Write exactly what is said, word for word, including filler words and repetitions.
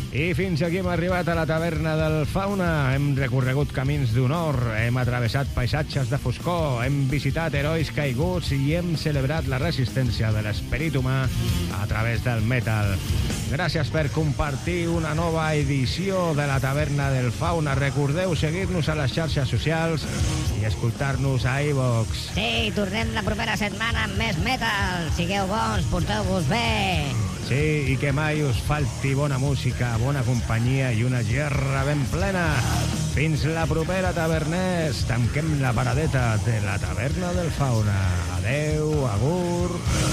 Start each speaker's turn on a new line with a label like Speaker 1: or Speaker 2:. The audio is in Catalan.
Speaker 1: I fins aquí hem arribat a la taverna del Fauna. Hem recorregut camins d'honor, hem atravessat paisatges de foscor, hem visitat herois caiguts i hem celebrat la resistència de l'esperit humà a través del metal. Gràcies per compartir una nova edició de la taverna del Fauna. Recordeu seguir-nos a les xarxes socials i escoltar-nos a iVox.
Speaker 2: Sí, tornem la propera setmana amb més metal. Sigueu bons, porteu-vos bé.
Speaker 1: Sí, i que mai us falti bona música, bona companyia i una gerra ben plena. Fins la propera, taverners. Tanquem la paradeta de la taverna del Fauna. Adeu, agur.